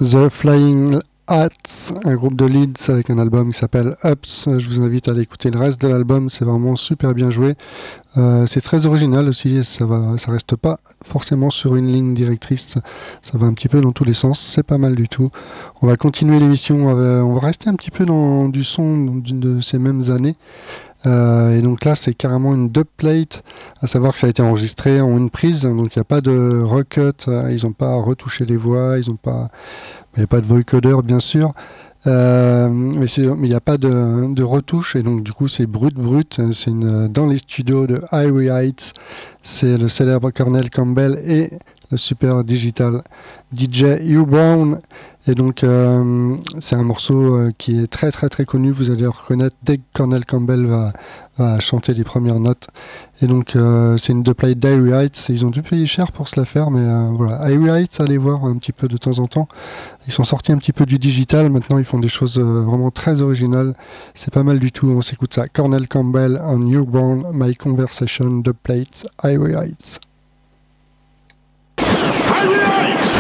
The Flying Hats, un groupe de Leeds avec un album qui s'appelle Ups. Je vous invite à aller écouter le reste de l'album, c'est vraiment super bien joué. C'est très original aussi, ça reste pas forcément sur une ligne directrice, ça va un petit peu dans tous les sens, c'est pas mal du tout. On va continuer l'émission, on va rester un petit peu dans du son de ces mêmes années. Et donc là, c'est carrément une dubplate, à savoir que ça a été enregistré en une prise, donc il n'y a pas de recut, ils n'ont pas retouché les voix, il n'y a pas de vocoder bien sûr, mais il n'y a pas de retouche, et donc du coup c'est brut. C'est dans les studios de Highway Heights, c'est le célèbre Cornell Campbell et le super digital DJ Hugh Brown. Et donc c'est un morceau qui est très très très connu, vous allez le reconnaître dès que Cornell Campbell va chanter les premières notes. Et donc c'est une dubplate d'Highway Heights, ils ont dû payer cher pour se la faire, mais voilà, Highway Heights, allez voir un petit peu de temps en temps. Ils sont sortis un petit peu du digital, maintenant ils font des choses vraiment très originales, c'est pas mal du tout, on s'écoute ça. Cornell Campbell and Hugh Brown, My Conversation dubplate, Highway Heights. Highway Heights!